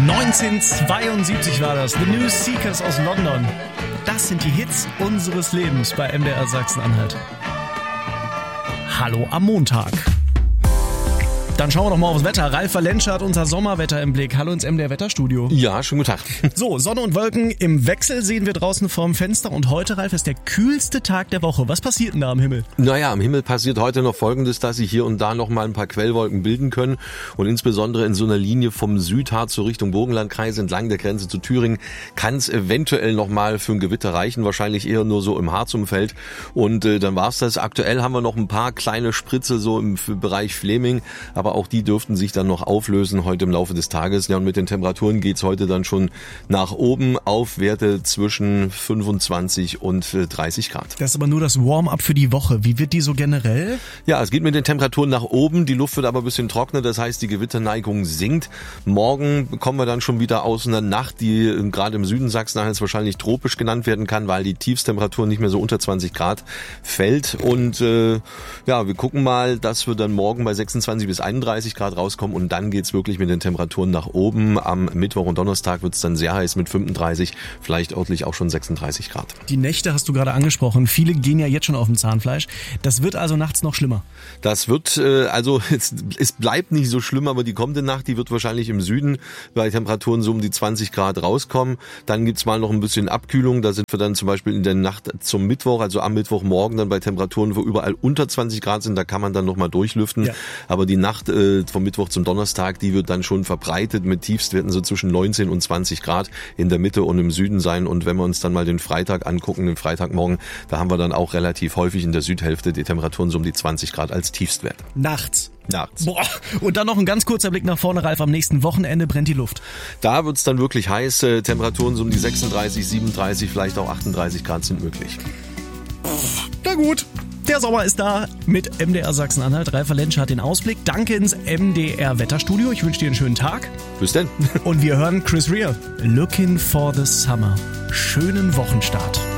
1972 war das. The New Seekers aus London. Das sind die Hits unseres Lebens bei MDR Sachsen-Anhalt. Hallo am Montag. Dann schauen wir doch mal aufs Wetter. Ralf Valentsche hat unser Sommerwetter im Blick. Hallo ins MDR Wetterstudio. Ja, schönen guten Tag. So, Sonne und Wolken im Wechsel sehen wir draußen vorm Fenster. Und heute, Ralf, ist der kühlste Tag der Woche. Was passiert denn da am Himmel? Naja, am Himmel passiert heute noch Folgendes, dass sich hier und da noch mal ein paar Quellwolken bilden können. Und insbesondere in so einer Linie vom Südharz zur Richtung Burgenlandkreis entlang der Grenze zu Thüringen kann es eventuell noch mal für ein Gewitter reichen. Wahrscheinlich eher nur so im Harzumfeld. Und dann war's das. Aktuell haben wir noch ein paar kleine Spritze so im Bereich Fleming. Aber auch die dürften sich dann noch auflösen heute im Laufe des Tages. Ja, und mit den Temperaturen geht's heute dann schon nach oben auf Werte zwischen 25 und 30 Grad. Das ist aber nur das Warm-up für die Woche. Wie wird die so generell? Ja, es geht mit den Temperaturen nach oben. Die Luft wird aber ein bisschen trockener. Das heißt, die Gewitterneigung sinkt. Morgen kommen wir dann schon wieder aus einer Nacht, die gerade im Süden Sachsen-Anhalts wahrscheinlich tropisch genannt werden kann, weil die Tiefstemperatur nicht mehr so unter 20 Grad fällt. Und ja, wir gucken mal, dass wir dann morgen bei 26 bis 31 Grad rauskommen und dann geht's wirklich mit den Temperaturen nach oben. Am Mittwoch und Donnerstag wird's dann sehr heiß mit 35, vielleicht örtlich auch schon 36 Grad. Die Nächte hast du gerade angesprochen. Viele gehen ja jetzt schon auf dem Zahnfleisch. Das wird also nachts noch schlimmer. Das wird, es bleibt nicht so schlimm, aber die kommende Nacht, die wird wahrscheinlich im Süden bei Temperaturen so um die 20 Grad rauskommen. Dann gibt's mal noch ein bisschen Abkühlung. Da sind wir dann zum Beispiel in der Nacht zum Mittwoch, also am Mittwochmorgen dann bei Temperaturen, wo überall unter 20 Grad sind. Da kann man dann noch mal durchlüften. Ja. Aber die Nacht vom Mittwoch zum Donnerstag, die wird dann schon verbreitet mit Tiefstwerten so zwischen 19 und 20 Grad in der Mitte und im Süden sein. Und wenn wir uns dann mal den Freitag angucken, den Freitagmorgen, da haben wir dann auch relativ häufig in der Südhälfte die Temperaturen so um die 20 Grad als Tiefstwert. Nachts. Boah. Und dann noch ein ganz kurzer Blick nach vorne, Ralf. Am nächsten Wochenende brennt die Luft. Da wird's dann wirklich heiß. Temperaturen so um die 36, 37, vielleicht auch 38 Grad sind möglich. Na gut. Der Sommer ist da mit MDR Sachsen-Anhalt. Ralf Valentsche hat den Ausblick. Danke ins MDR Wetterstudio. Ich wünsche dir einen schönen Tag. Bis denn. Und wir hören Chris Rea. Looking for the Summer. Schönen Wochenstart.